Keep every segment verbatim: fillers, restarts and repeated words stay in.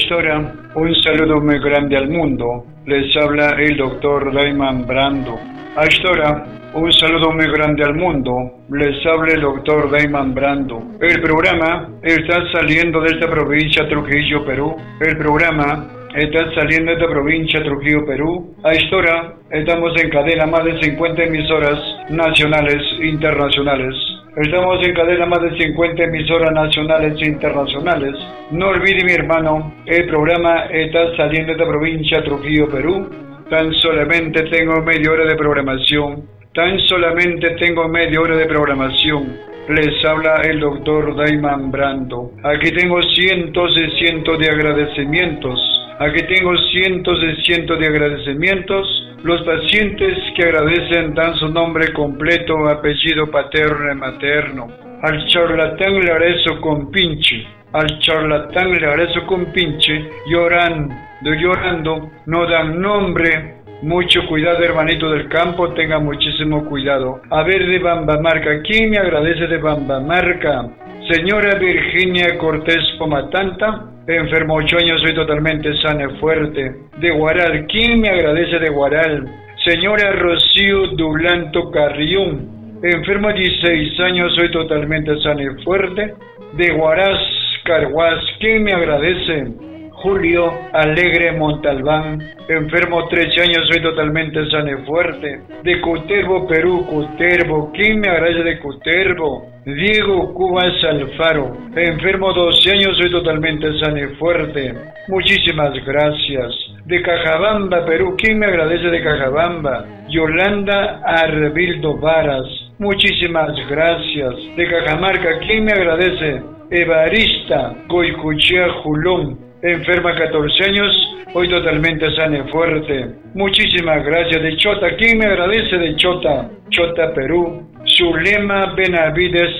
esta hora, un saludo muy grande al mundo. Les habla el doctor Dayman Brando. A esta hora, un saludo muy grande al mundo. Les habla el doctor Dayman Brando. El programa está saliendo de esta provincia Trujillo, Perú. El programa está saliendo de esta provincia Trujillo, Perú. A esta hora, estamos en cadena más de cincuenta emisoras nacionales e internacionales. Estamos en cadena más de cincuenta emisoras nacionales e internacionales. No olvide, mi hermano, el programa está saliendo de esta provincia Trujillo, Perú. Tan solamente tengo media hora de programación. Tan solamente tengo media hora de programación. Les habla el doctor Dayman Brando. Aquí tengo cientos y cientos de agradecimientos. Aquí tengo cientos y cientos de agradecimientos. Los pacientes que agradecen dan su nombre completo, apellido paterno y materno. Al charlatán le agradezco con pinche. Al charlatán le agradezco con pinche. Llorando, llorando, no dan nombre. Mucho cuidado, hermanito del campo, tenga muchísimo cuidado. A ver, de Bambamarca, ¿quién me agradece de Bambamarca? Señora Virginia Cortés Pomatanta, enfermo ocho años, soy totalmente sana y fuerte. De Guaral, ¿quién me agradece de Guaral? Señora Rocío Dulanto Carrión, enfermo dieciséis años, soy totalmente sana y fuerte. De Huaraz, Carhuaz, ¿quién me agradece? Julio Alegre Montalbán, enfermo trece años, soy totalmente sano y fuerte. De Cutervo, Perú, Cutervo, ¿quién me agradece de Cutervo? Diego Cubas Alfaro, enfermo doce años, soy totalmente sano y fuerte. Muchísimas gracias. De Cajabamba, Perú, ¿quién me agradece de Cajabamba? Yolanda Arbildo Varas, muchísimas gracias. De Cajamarca, ¿quién me agradece? Evarista Goicuchea Julón, enferma catorce años, hoy totalmente sana y fuerte. Muchísimas gracias. De Chota, ¿quién me agradece de Chota? Chota, Perú. Zulema Benavides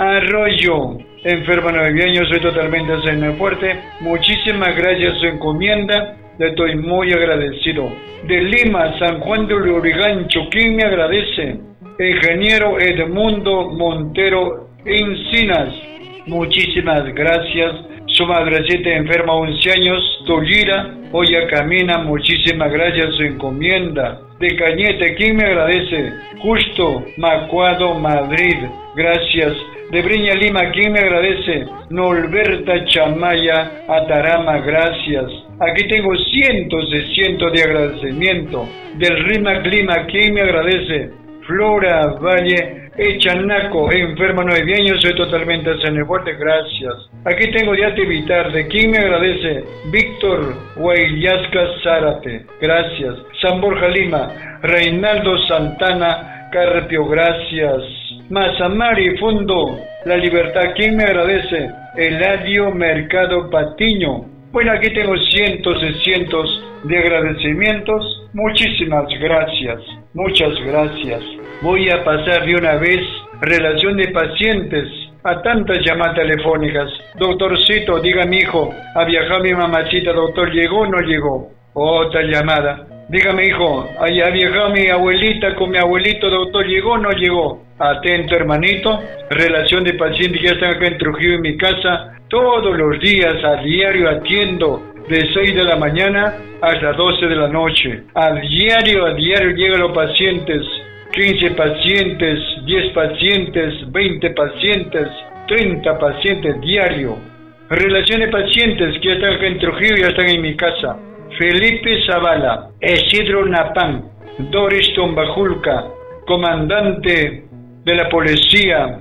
Arroyo, enferma nueve años, soy totalmente sana y fuerte. Muchísimas gracias, su encomienda, le estoy muy agradecido. De Lima, San Juan de Lurigancho, ¿quién me agradece? Ingeniero Edmundo Montero Encinas, muchísimas gracias. Su madrecita enferma once años, Tolira, hoy ya camina, muchísimas gracias, su encomienda. De Cañete, ¿quién me agradece? Justo Macuado, Madrid, gracias. De Breña, Lima, ¿quién me agradece? Norberta Chamaya, Atarama, gracias. Aquí tengo cientos y cientos de agradecimiento. Del Rimac, Lima, ¿quién me agradece? Flora Valle Echanaco, enferma nueve años, soy totalmente sano y fuerte, gracias. Aquí tengo de Ativitar, ¿de quién me agradece? Víctor Huayasca Zárate, gracias. San Borja, Lima, Reinaldo Santana Carpio, gracias. Mazamari, Fundo La Libertad, ¿quién me agradece? Eladio Mercado Patiño. Bueno, aquí tengo cientos y cientos de agradecimientos. Muchísimas gracias, muchas gracias. Voy a pasar de una vez relación de pacientes a tantas llamadas telefónicas. Doctorcito, diga mi hijo, ¿ha viajado mi mamacita, doctor? ¿Llegó o no llegó? Otra llamada. Dígame, hijo, ¿ha viajado mi abuelita con mi abuelito, doctor? ¿Llegó o no llegó? Atento, hermanito. Relación de pacientes que ya están acá en Trujillo, en mi casa. Todos los días, a diario, atiendo de seis de la mañana hasta doce de la noche. A diario, a diario llegan los pacientes. quince pacientes, diez pacientes, veinte pacientes, treinta pacientes diario. Relación de pacientes que ya están acá en Trujillo, ya están en mi casa. Felipe Zavala, Isidro Napán, Doris Tombajulca, comandante de la policía,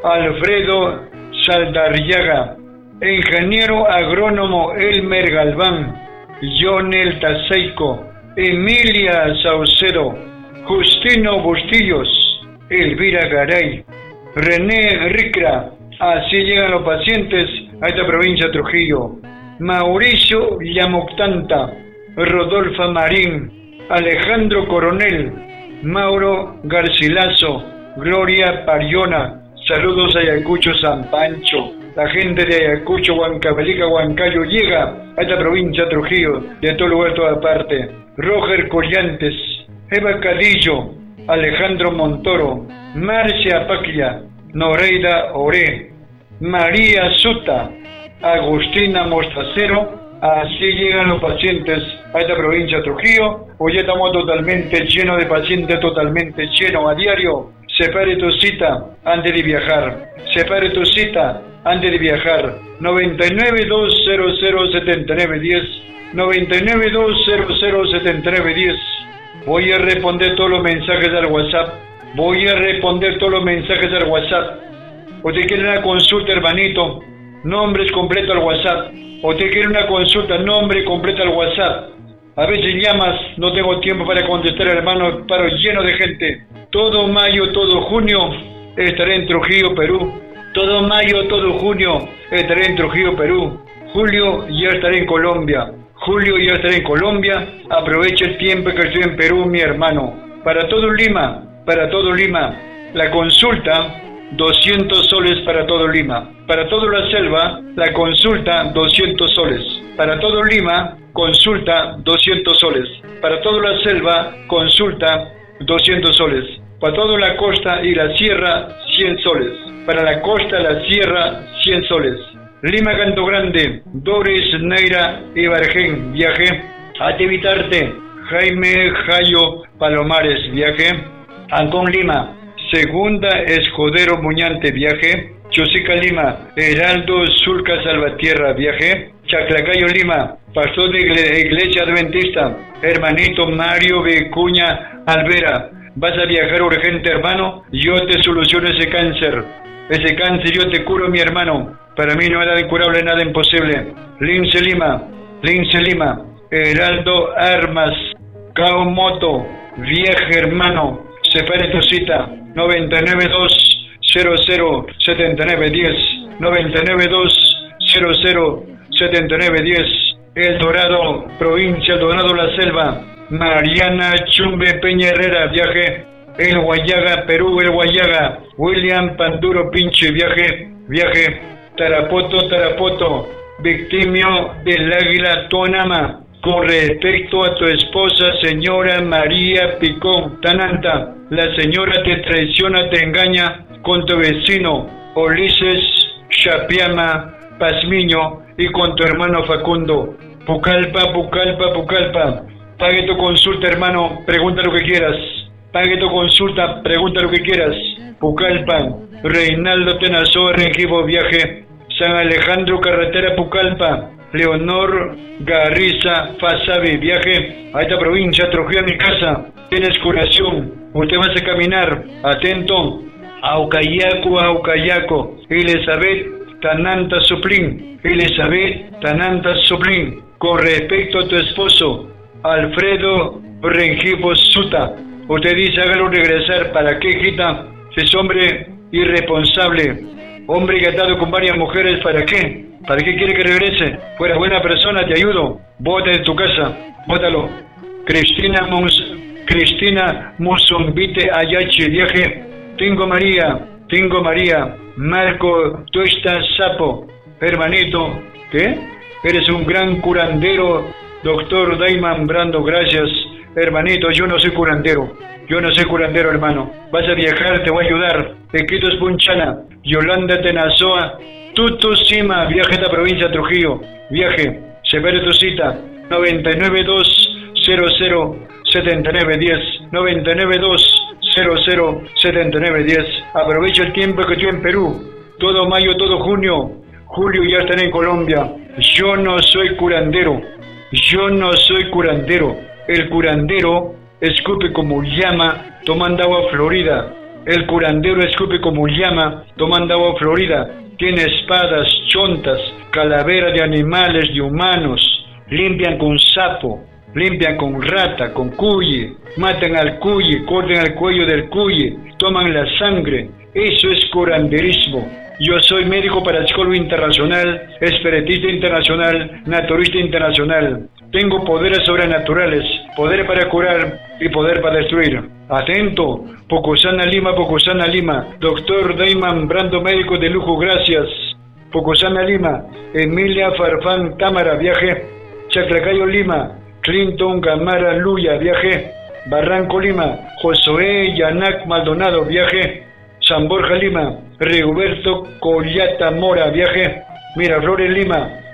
Alfredo Saldarriaga, ingeniero agrónomo Elmer Galván, Jonel Taseico, Emilia Saucedo, Justino Bustillos, Elvira Garay, René Ricra. Así llegan los pacientes a esta provincia de Trujillo. Mauricio Llamuctanta, Rodolfo Marín, Alejandro Coronel, Mauro Garcilaso, Gloria Pariona. Saludos a Ayacucho, San Pancho. La gente de Ayacucho, Huancavelica, Huancayo llega a esta provincia de Trujillo, de todo lugar, toda parte. Roger Collantes, Eva Cadillo, Alejandro Montoro, Marcia Paclia, Noreida Oré, María Suta, Agustina Mostacero, Así llegan los pacientes a esta provincia de Trujillo. Hoy ya estamos totalmente llenos de pacientes, totalmente llenos a diario. Separe tu cita antes de viajar. Separe tu cita antes de viajar. noventa y nueve, dos cero cero, setenta y nueve diez. noventa y nueve, dos cero cero, setenta y nueve diez. Voy a responder todos los mensajes al WhatsApp. Voy a responder todos los mensajes al WhatsApp. Usted quiere una consulta, hermanito, nombres completos al WhatsApp. Usted quiere una consulta, nombre completo al WhatsApp. A veces llamas, no tengo tiempo para contestar, hermano, paro lleno de gente. Todo mayo, todo junio estaré en Trujillo, Perú. Todo mayo, todo junio estaré en Trujillo, Perú. Julio ya estaré en Colombia. Julio ya estaré en Colombia. Aprovecha el tiempo que estoy en Perú, mi hermano. Para todo Lima, para todo Lima. La consulta, doscientos soles para todo Lima. Para toda la selva, la consulta, doscientos soles. Para todo Lima, consulta, doscientos soles. Para toda la selva, consulta, doscientos soles. Para toda la costa y la sierra, cien soles. Para la costa, la sierra, cien soles. Lima, Canto Grande, Doris, Neira y Bargen, viaje. Ativitarte, Jaime, Jayo, Palomares, viaje. Ancón, Lima, Segunda, Escudero, Muñante, viaje. Chosica, Lima, Heraldo, Zulca, Salvatierra, viaje. Chaclacayo, Lima, Pastor de Iglesia Adventista, hermanito Mario Vicuña Alvera. Vas a viajar urgente, hermano. Yo te soluciono ese cáncer. Ese cáncer yo te curo, mi hermano. Para mí no hay nada incurable, nada imposible. Lince Lima, Lince Lima, Heraldo Armas, Cao Moto, viaje, hermano. Separe tu cita. noventa y nueve, dos cero cero, setenta y nueve diez. noventa y nueve, dos cero cero, setenta y nueve diez. El Dorado, provincia El Dorado, La Selva. Mariana Chumbe Peña Herrera, viaje. El Guayaga, Perú, El Guayaga. William Panduro Pinche, viaje, viaje. Tarapoto, Tarapoto, victimio del Águila Tonama. Con respecto a tu esposa, señora María Picón Tananta, la señora te traiciona, te engaña con tu vecino Ulises Chapiama Pazmiño y con tu hermano Facundo. Pucallpa, Pucallpa, Pucallpa. Pague tu consulta, hermano, pregunta lo que quieras. Pague tu consulta, pregunta lo que quieras. Pucallpa, Reinaldo Tenazoa, Rengibo, viaje. San Alejandro, carretera Pucallpa. Leonor Garriza Fasabi, viaje a esta provincia, Trujillo, mi casa. Tienes curación. Usted va a caminar, atento. Aucayaco, Aucayaco. Elizabeth Tananta Suplín. Elizabeth Tananta Suplín. Con respecto a tu esposo, Alfredo Rengibo Suta. Usted dice, hágalo regresar. ¿Para qué, hijita? Si es hombre irresponsable. Hombre que ha estado con varias mujeres, ¿para qué? ¿Para qué quiere que regrese? Fuera buena persona, te ayudo. Bota de tu casa, bótalo. Cristina Mons, Cristina Musumbite Ayachi, viaje. Tingo María, Tingo María. Marco Tuesta Sapo, hermanito. ¿Qué? Eres un gran curandero, doctor Daiman Brando, gracias. Hermanito, yo no soy curandero. Yo no soy curandero, hermano. Vas a viajar, te voy a ayudar. Equitos Punchana, Yolanda Tenazoa, Tutu Sima, viaje a esta provincia de Trujillo. Viaje, separe tu cita. noventa y nueve, dos cero cero, setenta y nueve diez. noventa y nueve, dos cero cero, setenta y nueve diez. Aprovecho el tiempo que estoy en Perú. Todo mayo, todo junio. Julio ya estaré en Colombia. Yo no soy curandero. Yo no soy curandero. El curandero escupe como llama tomando agua florida. El curandero escupe como llama tomando agua florida. Tiene espadas, chontas, calaveras de animales, de humanos. Limpian con sapo, limpian con rata, con cuye. Matan al cuye, cortan el cuello del cuye, toman la sangre. Eso es curanderismo. Yo soy médico parapsicólogo internacional, espiritista internacional, naturista internacional. Tengo poderes sobrenaturales, poder para curar y poder para destruir. Atento, Pocosana Lima, Pocosana Lima. Doctor Daiman Brando, médico de lujo, gracias. Pocosana Lima. Emilia Farfán Támara, viaje. Chaclacayo Lima. Clinton Gamara Luya, viaje. Barranco Lima. Josué Yanac Maldonado, viaje. San Borja Lima. Rigoberto Collata Mora, viaje. Miraflores Lima.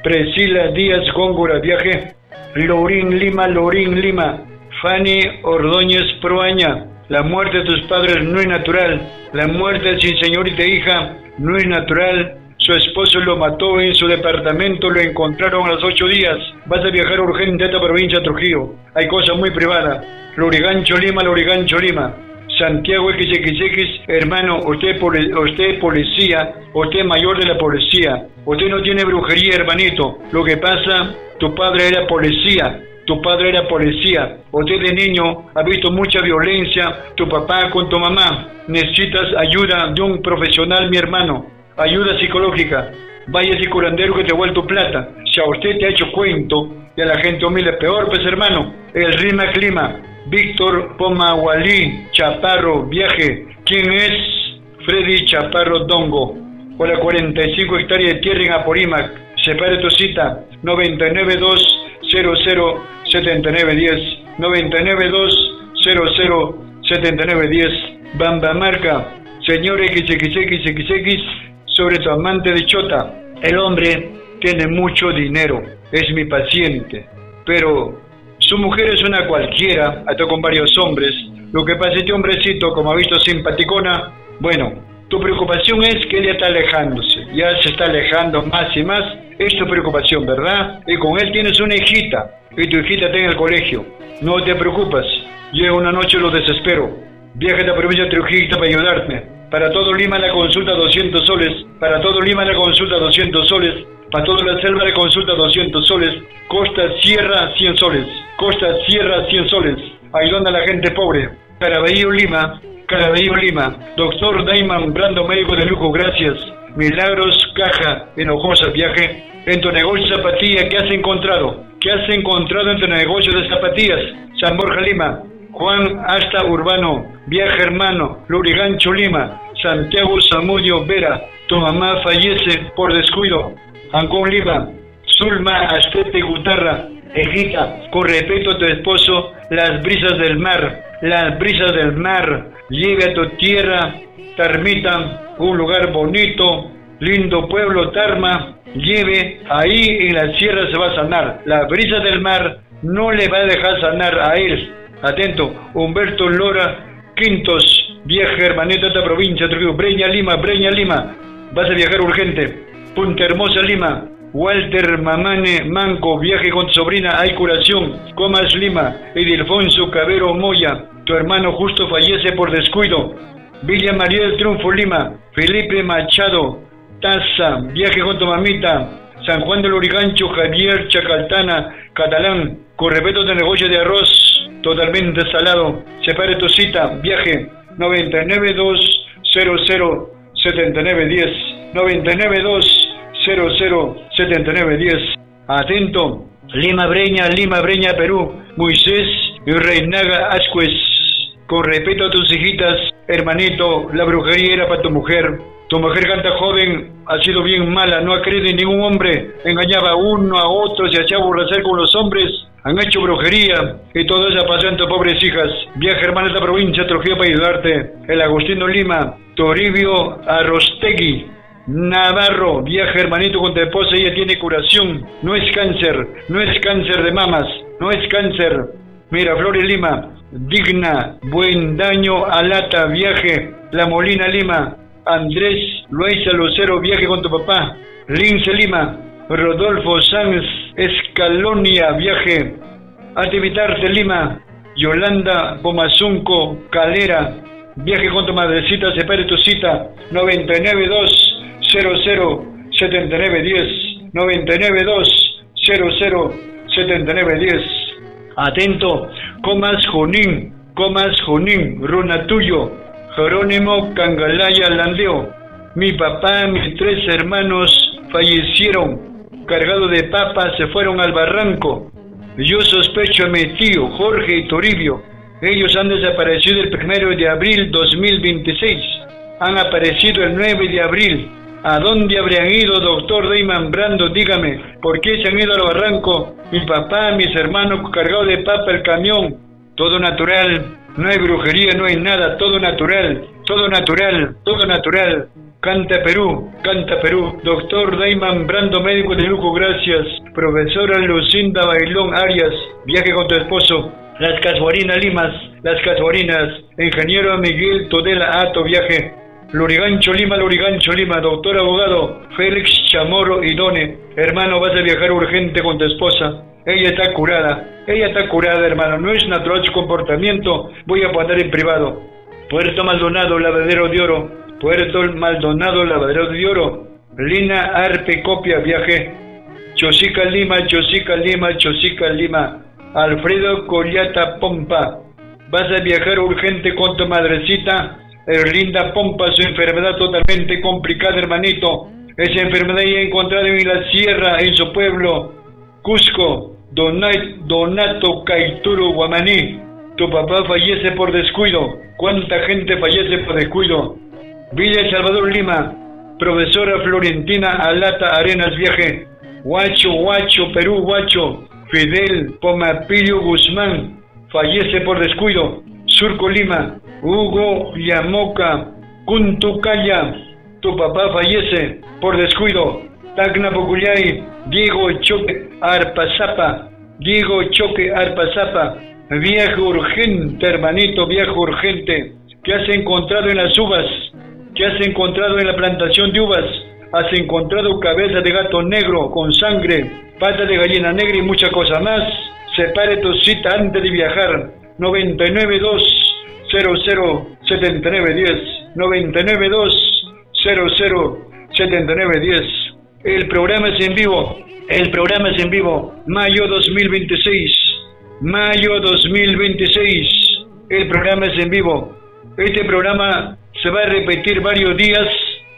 Priscila Díaz Góngora, viaje. Lorín Lima, Lorín Lima. Fanny Ordóñez Proaña, la muerte de tus padres no es natural. La muerte de su señorita hija no es natural. Su esposo lo mató en su departamento, lo encontraron a los ocho días. Vas a viajar urgente a esta provincia de Trujillo. Hay cosas muy privadas. Lurigancho Lima, Lurigancho Lima. Santiago X X X, hermano, usted, poli usted es policía, usted es mayor de la policía. Usted no tiene brujería, hermanito. Lo que pasa, tu padre era policía. Tu padre era policía. Usted de niño ha visto mucha violencia. Tu papá con tu mamá. Necesitas ayuda de un profesional, mi hermano. Ayuda psicológica. Vaya ese curandero que te ha vuelto plata. Si a usted te ha hecho cuento y a la gente humilde peor, pues hermano. El Rima Clima. Víctor Pomahualí Chaparro, viaje. ¿Quién es? Freddy Chaparro Dongo. Por la cuarenta y cinco hectáreas de tierra en Apurímac. Separe tu cita. noventa y nueve dos cero cero setenta y nueve diez. noventa y nueve dos cero cero setenta y nueve diez. Bambamarca. Señor X X X X X. Sobre tu amante de Chota. El hombre tiene mucho dinero. Es mi paciente. Pero su mujer es una cualquiera, hasta con varios hombres. Lo que pasa, este hombrecito, como ha visto simpaticona, bueno, tu preocupación es que ella está alejándose, ya se está alejando más y más, es tu preocupación, ¿verdad? Y con él tienes una hijita, y tu hijita está en el colegio. No te preocupas, llega una noche lo desespero, viaja a la provincia de Trujillo para ayudarte. Para todo Lima la consulta doscientos soles, para todo Lima la consulta doscientos soles, para toda la selva la consulta doscientos soles, Costa Sierra cien soles, Costa Sierra cien soles, ayudando a la gente pobre. Caraballo Lima, Caraballo Lima, doctor Dayman Brando, médico de lujo, gracias. Milagros Caja, Hinojosa, viaje. En tu negocio de zapatillas, ¿qué has encontrado? ¿Qué has encontrado en tu negocio de zapatillas? San Borja Lima, Juan Hasta Urbano, viaje hermano, Lurigancho Lima, Santiago Zamudio Vera, tu mamá fallece por descuido. Ancón Lima, Zulma Astete Gutarra, Ejita, con respeto a tu esposo, las brisas del mar, las brisas del mar, lleve a tu tierra, Tarmita, un lugar bonito, lindo pueblo, Tarma, lleve, ahí en la sierra se va a sanar. La brisa del mar no le va a dejar sanar a él. Atento, Humberto Lora Quintos, viaje hermanito a esta provincia, Trujillo, Breña Lima, Breña Lima, vas a viajar urgente. Punta Hermosa Lima, Walter Mamane Manco, viaje con tu sobrina, hay curación. Comas Lima, Edilfonso Cabero Moya, tu hermano justo fallece por descuido. Villa María del Triunfo Lima, Felipe Machado, Taza, viaje con tu mamita. San Juan del Lurigancho, Javier Chacaltana, Catalán, con respeto de negocio de arroz, totalmente salado. Separe tu cita, viaje noventa y nueve dos cero cero setenta y nueve diez, noventa y nueve dos cero cero setenta y nueve diez. Atento, Lima Breña, Lima Breña, Perú, Moisés y Reinaga Ascuez. Con respeto a tus hijitas, hermanito, la brujería era para tu mujer. Tu mujer canta joven, ha sido bien mala, no ha creído en ningún hombre, engañaba a uno, a otro, se hacía borrachar con los hombres, han hecho brujería y todo eso pasó en tus pobres hijas. Viaja hermana de esta provincia, Trujillo, para ayudarte. El Agustino Lima, Toribio Arrostegui, Navarro, viaja hermanito con tu esposa, ella tiene curación, no es cáncer, no es cáncer de mamas, no es cáncer. Miraflores Lima, Digna, Buen Daño, Alata, viaje, La Molina Lima, Andrés Loaiza Lucero, viaje con tu papá. Lince Lima, Rodolfo Sanz Escalonia, viaje. Ativitarte Lima, Yolanda Bomazunco Calera, viaje con tu madrecita, separe tu cita. noventa y nueve dos cero cero setenta y nueve diez, noventa y nueve dos cero cero setenta y nueve diez. Atento, Comas Junín, Comas Junín, Runa Tuyo, Jerónimo Cangalaya Landeo. Mi papá, mis tres hermanos fallecieron, cargados de papas, se fueron al barranco. Yo sospecho a mi tío, Jorge y Toribio. Ellos han desaparecido el primero de abril dos mil veintiséis. Han aparecido el nueve de abril. ¿A dónde habrían ido, doctor Dayman Brando? Dígame, ¿por qué se han ido al barranco? Mi papá, mis hermanos, cargados de papa, el camión. Todo natural, no hay brujería, no hay nada, todo natural, todo natural, todo natural. Canta Perú, canta Perú. Doctor Dayman Brando, médico de lujo, gracias. Profesora Lucinda Bailón Arias, viaje con tu esposo. Las Casuarinas Limas, las Casuarinas. Ingeniero Miguel Tudela Ato, viaje. Lurigancho Lima, Lurigancho Lima. Doctor abogado Félix Chamorro Idone. Hermano, vas a viajar urgente con tu esposa. Ella está curada, ella está curada, hermano. No es natural su comportamiento. Voy a poner en privado. Puerto Maldonado, Lavadero de Oro. Puerto Maldonado, Lavadero de Oro. Lina Arpe Copia, viaje. Chosica Lima, Chosica Lima, Chosica Lima. Alfredo Collata Pompa. Vas a viajar urgente con tu madrecita. Erlinda Pompa, su enfermedad totalmente complicada, hermanito. Esa enfermedad ya encontrada en la sierra, en su pueblo, Cusco. Donato Caituro Guamaní. Tu papá fallece por descuido. ¿Cuánta gente fallece por descuido? Villa Salvador Lima. Profesora Florentina Alata Arenas, viaje. Huacho, Huacho, Perú, Huacho. Fidel Pomapillo Guzmán, fallece por descuido. Surco Lima. Hugo Yamoca Cuntucaya, tu papá fallece por descuido. Tacna Pocullay. Diego Choque Arpazapa, Diego Choque Arpazapa. Viaje urgente, hermanito, viaje urgente. ¿Qué has encontrado en las uvas? ¿Qué has encontrado en la plantación de uvas? Has encontrado cabeza de gato negro con sangre, pata de gallina negra y muchas cosas más. Separe tu cita antes de viajar. noventa y nueve dos cero cero setenta y nueve diez, noventa y nueve dos cero cero setenta y nueve diez. El programa es en vivo, el programa es en vivo. Mayo dos mil veintiséis, mayo dos mil veintiséis. El programa es en vivo. Este programa se va a repetir varios días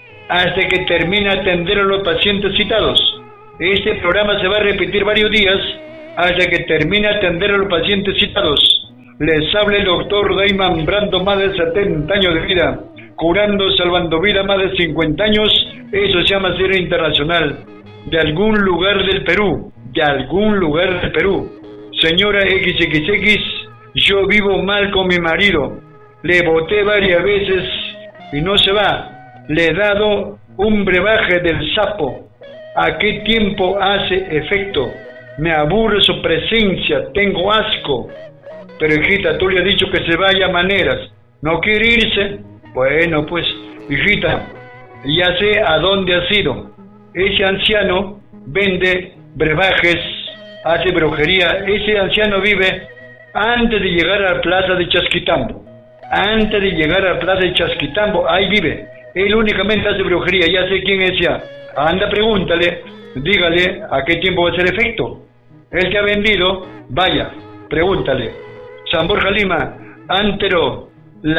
hasta que termine atender a los pacientes citados. Este programa se va a repetir varios días hasta que termine atender a los pacientes citados. Les habla el doctor Dayman Brando, más de setenta años de vida, curando, salvando vida, más de cincuenta años. Eso se llama ser internacional. De algún lugar del Perú, de algún lugar del Perú. Señora equis equis equis, yo vivo mal con mi marido. Le boté varias veces y no se va. Le he dado un brebaje del sapo. ¿A qué tiempo hace efecto? Me aburre su presencia, tengo asco. Pero hijita, tú le has dicho que se vaya a maneras. ¿No quiere irse? Bueno, pues, hijita, ya sé a dónde has ido. Ese anciano vende brebajes, hace brujería. Ese anciano vive antes de llegar a la plaza de Chasquitambo. Antes de llegar a la plaza de Chasquitambo, ahí vive. Él únicamente hace brujería, ya sé quién es ya. Anda, pregúntale, dígale a qué tiempo va a hacer efecto. El que ha vendido, vaya, pregúntale. San Borja Lima, Antero,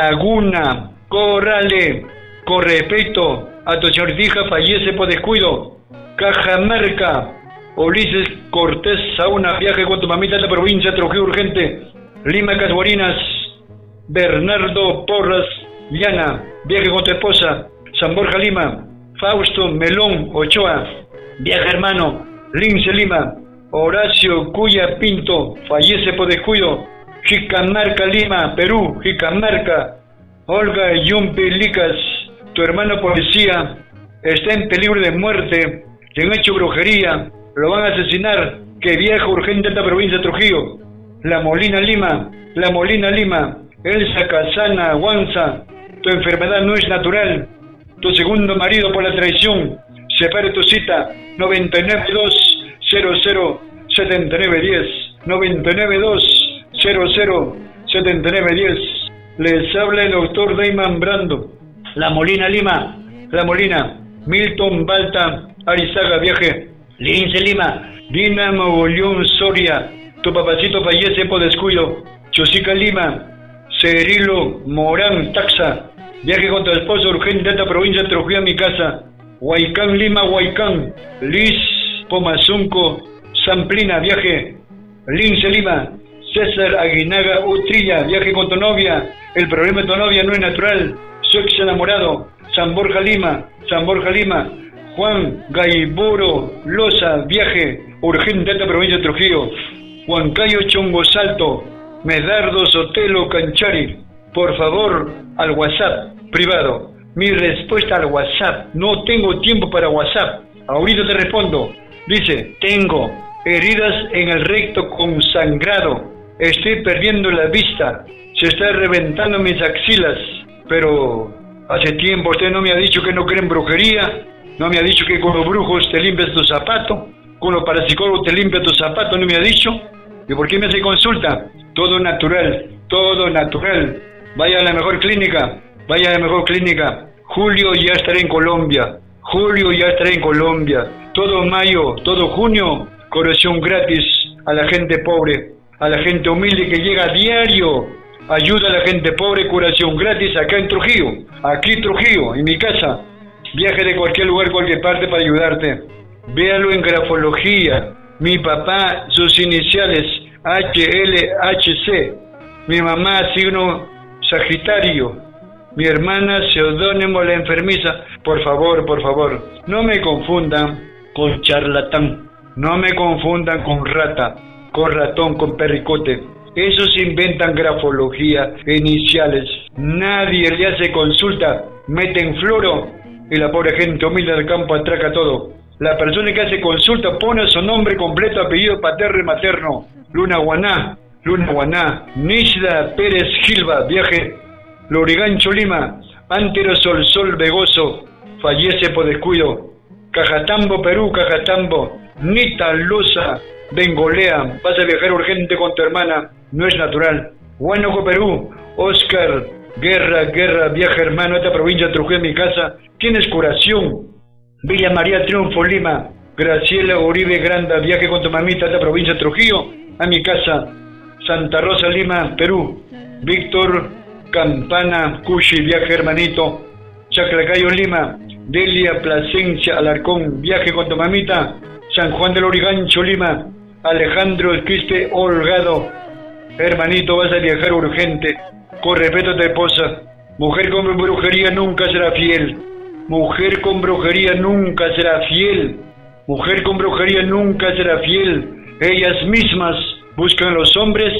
Laguna, Corrale, Correpeto, Atochardija fallece por descuido. Cajamarca, Ulises Cortés Sauna, viaje con tu mamita a la provincia, Trujillo urgente. Lima Casuarinas, Bernardo Porras Llana, viaje con tu esposa. San Borja Lima, Fausto Melón Ochoa, viaje hermano. Lince Lima, Horacio Cuya Pinto, fallece por descuido. Jicamarca Lima, Perú, Jicamarca. Olga Yumpi Licas, tu hermano policía está en peligro de muerte, le han hecho brujería, lo van a asesinar, que viaja urgente a esta provincia de Trujillo. La Molina Lima, La Molina Lima, Elsa Casana Guanza, tu enfermedad no es natural, tu segundo marido por la traición, separe tu cita, noventa y nueve dos cero cero setenta y nueve diez, noventa y nueve dos cero cero setenta y nueve diez. Les habla el doctor Dayman Brando. La Molina Lima, La Molina, Milton Balta Arizaga, viaje. Lince Lima, Dina Mogollón Soria, tu papacito fallece por descuido. Chosica Lima, Cerilo Morán Taxa, viaje con tu esposo urgente a esta provincia de Trujillo a mi casa. Huaycán Lima, Huaycán, Liz Pomazunco Samplina, viaje. Lince Lima, César Aguinaga Utrilla, viaje con tu novia. El problema de tu novia no es natural, su ex enamorado. San Borja Lima, San Borja Lima, Juan Gaiburo Loza, viaje urgente a esta provincia de Trujillo. Huancayo Chongo Salto, Medardo Sotelo Canchari, por favor al WhatsApp privado mi respuesta al WhatsApp. No tengo tiempo para WhatsApp. Ahorita te respondo. Dice, tengo heridas en el recto con sangrado. Estoy perdiendo la vista. Se está reventando mis axilas. Pero hace tiempo usted no me ha dicho que no cree en brujería. No me ha dicho que con los brujos te limpias tu zapato. Con los parapsicólogos te limpias tu zapato. No me ha dicho. ¿Y por qué me hace consulta? Todo natural. Todo natural. Vaya a la mejor clínica. Vaya a la mejor clínica. Julio ya estaré en Colombia. Julio ya estaré en Colombia. Todo mayo, todo junio, curación gratis a la gente pobre, a la gente humilde que llega a diario. Ayuda a la gente pobre, curación gratis acá en Trujillo. Aquí Trujillo, en mi casa. Viaje de cualquier lugar, cualquier parte para ayudarte. Véalo en grafología. Mi papá, sus iniciales, H L H C. Mi mamá, signo Sagitario. Mi hermana, seudónimo la enfermiza. Por favor, por favor, no me confundan con charlatán. No me confundan con rata, con ratón, con perricote. Esos inventan grafología, iniciales. Nadie le hace consulta. Meten floro y la pobre gente humilde del campo atraca todo. La persona que hace consulta pone su nombre completo, apellido paterno y materno. Luna Guaná, Luna Guaná, Nishda Pérez Gilba, viaje. Lorigancho Lima, Antero Sol Sol Vegoso, fallece por descuido. Cajatambo, Perú, Cajatambo, Nita Loza, Bengolea, vas a viajar urgente con tu hermana, no es natural. Huánuco, Perú, Oscar, Guerra, Guerra, viaja hermano a esta provincia, Trujillo, mi casa, tienes curación. Villa María Triunfo, Lima, Graciela Uribe Granda, viaje con tu mamita a esta provincia, Trujillo, a mi casa. Santa Rosa, Lima, Perú, Víctor Campana, Cushi, viaje hermanito. Chaclacayo, Lima, Delia Plasencia, Alarcón, viaje con tu mamita. San Juan del Origancho, Lima, Alejandro Esquiste Holgado, hermanito, vas a viajar urgente. Con respeto a tu esposa. Mujer con brujería nunca será fiel. Mujer con brujería nunca será fiel. Mujer con brujería nunca será fiel. Ellas mismas buscan a los hombres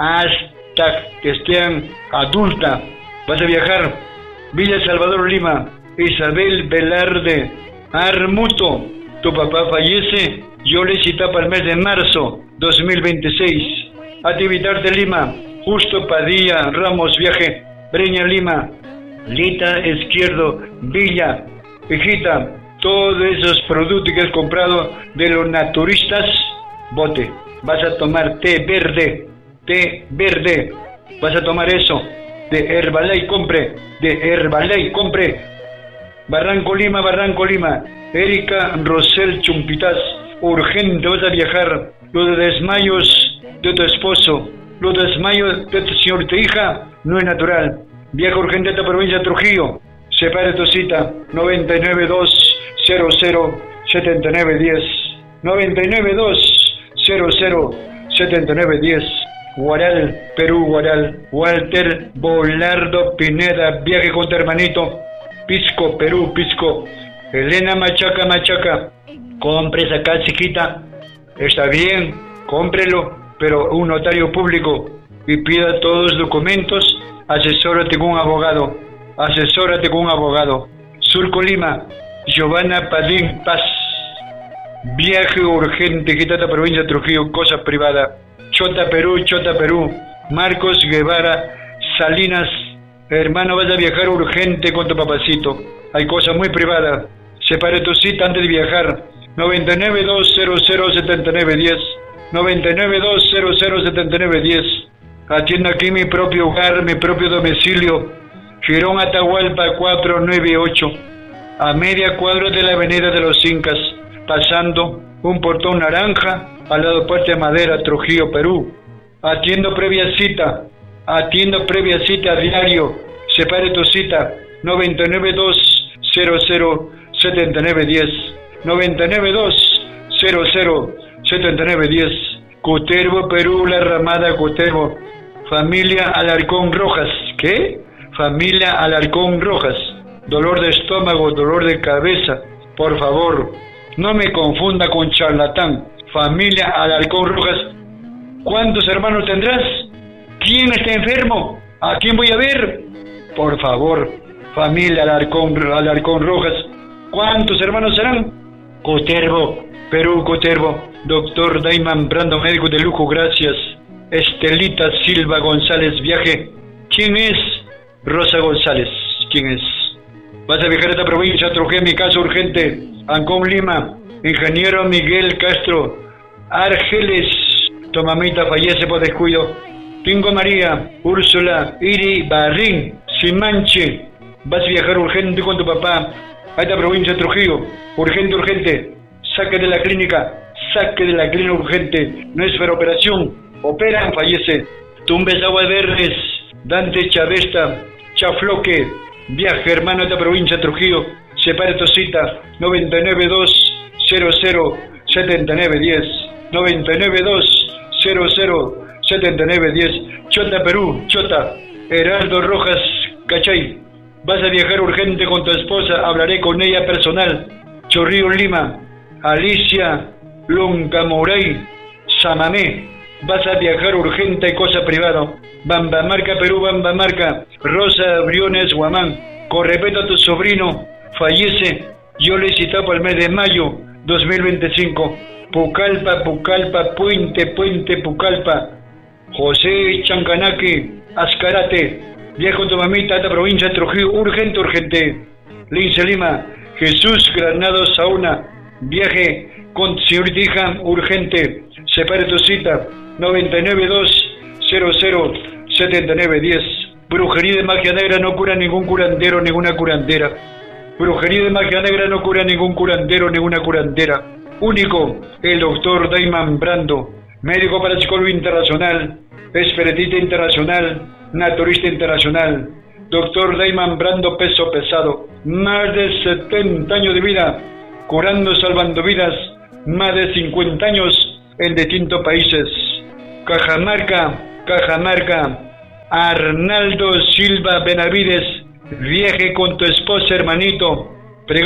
hasta que estén adulta. Vas a viajar. Villa Salvador, Lima, Isabel Velarde Armuto, tu papá fallece, yo le cita para el mes de marzo dos mil veintiséis. Activitarte, Lima, Justo Padilla Ramos, viaje, Breña, Lima, Lita Izquierdo, Villa, hijita, todos esos productos que has comprado de los naturistas, bote. Vas a tomar té verde, té verde, vas a tomar eso, de Herbalife, compre, de Herbalife, compre. Barranco, Lima, Barranco, Lima, Erika Rosel Chumpitas, urgente, vas a viajar. Los desmayos de tu esposo, los desmayos de tu señorita hija, no es natural. Viaja urgente a esta provincia de Trujillo. Separe tu cita, noventa y nueve dos cero cero setenta y nueve diez, noventa y nueve dos cero cero setenta y nueve diez. Guaral, Perú, Guaral. Walter Bolardo Pineda, viaje con tu hermanito. Pisco, Perú, Pisco. Elena Machaca, Machaca, compre esa casa, chiquita. Está bien, cómprelo, pero un notario público y pida todos los documentos. Asesórate con un abogado. Asesórate con un abogado. Surco, Lima, Giovanna Padín Paz, viaje urgente, quítate provincia de Trujillo, cosa privada. Chota, Perú, Chota, Perú. Marcos Guevara Salinas, hermano, vas a viajar urgente con tu papacito. Hay cosas muy privadas. Separe tu cita antes de viajar. noventa y nueve dos cero cero setenta y nueve diez, noventa y nueve dos cero cero setenta y nueve diez. Atiendo aquí mi propio hogar, mi propio domicilio. Girón Atahualpa cuatrocientos noventa y ocho, a media cuadra de la avenida de los Incas, pasando un portón naranja al lado Puerta de Madera, Trujillo, Perú. Atiendo previa cita, atiendo previa cita a diario. Separe tu cita, noventa y nueve dos cero cero setenta y nueve diez, noventa y nueve dos cero cero setenta y nueve diez. Cutervo, Perú, La Ramada, Cutervo. Familia Alarcón Rojas. ¿Qué? Familia Alarcón Rojas. Dolor de estómago, dolor de cabeza. Por favor, no me confunda con charlatán. Familia Alarcón Rojas. ¿Cuántos hermanos tendrás? ¿Quién está enfermo? ¿A quién voy a ver? Por favor, familia Alarcón, Alarcón Rojas. ¿Cuántos hermanos serán? Coterbo, Perú, Coterbo. Doctor Dayman Brando, médico de lujo, gracias. Estelita Silva González, viaje. ¿Quién es? Rosa González, ¿quién es? Vas a viajar a esta provincia, Trujillo, mi caso urgente. Ancón, Lima. Ingeniero Miguel Castro Argeles, tu mamita fallece por descuido. Tingo María, Úrsula, Iri, Barrín, Simanche. Vas a viajar urgente con tu papá a esta provincia de Trujillo. Urgente, urgente. Saque de la clínica, saque de la clínica urgente. No es para operación. Operan, fallece. Tumbes Aguas Verdes, Dante Chavesta, Chafloque. Viaje, hermano, a esta provincia de Trujillo. Separe tu cita, noventa y nueve dos cero cero setenta y nueve diez. noventa y nueve dos cero cero setenta y nueve diez. Chota, Perú, Chota. Heraldo Rojas, Cachay. Vas a viajar urgente con tu esposa, hablaré con ella personal. Chorrillo, Lima. Alicia Loncamoray, Samamé. Vas a viajar urgente, cosa privada. Bambamarca, Perú, Bambamarca. Rosa Briones, Guamán. Con respeto a tu sobrino, fallece. Yo le citaba para el mes de mayo dos mil veinticinco. Pucallpa, Pucallpa, Puente, Puente, Pucallpa. José Chancanaque, Azcarate. Viaja con tu mamita a esta provincia de Trujillo, urgente, urgente. Lince, Lima. Jesús Granados Sauna. Viaje con señorita hija, urgente. Separe tu cita, noventa y nueve dos cero cero setenta y nueve diez. Brujería de magia negra no cura ningún curandero, ninguna curandera. Brujería de magia negra no cura ningún curandero, ninguna curandera. Único, el doctor Dayman Brando, médico parapsicólogo internacional, espiritista internacional, naturista internacional. Doctor Dayman Brando, peso pesado. Más de setenta años de vida, curando, salvando vidas. Más de cincuenta años en distintos países. Cajamarca, Cajamarca. Arnaldo Silva Benavides, viaje con tu esposa, hermanito.